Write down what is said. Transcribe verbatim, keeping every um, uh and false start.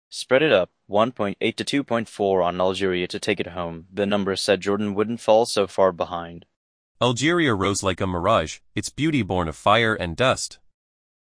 Spread it up, one point eight to two point four on Algeria to take it home. The numbers said Jordan wouldn't fall so far behind. Algeria rose like a mirage, its beauty born of fire and dust.